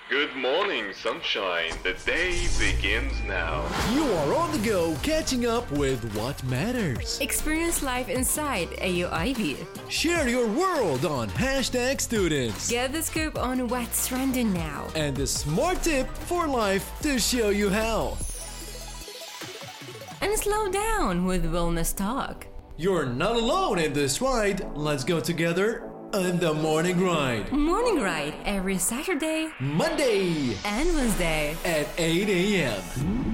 Good morning, sunshine. The day begins now. You are on the go, catching up with what matters. Experience life inside AOIB. Share your world on #students. Get the scoop on what's trending now. And the smart tip for life to show you how. And slow down with wellness talk. You're not alone in this ride. Let's go together on the morning ride. Morning ride every Saturday, Monday and Wednesday at 8 a.m.